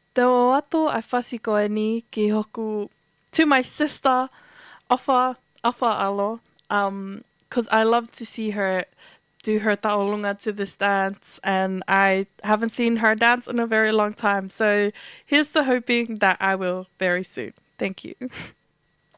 Te o ato ai whasiko e ni ki hoku to my sister, Afa Alo, 'cause I love to see her do her taolunga to this dance, and I haven't seen her dance in a very long time. So here's to hoping that I will very soon. Thank you.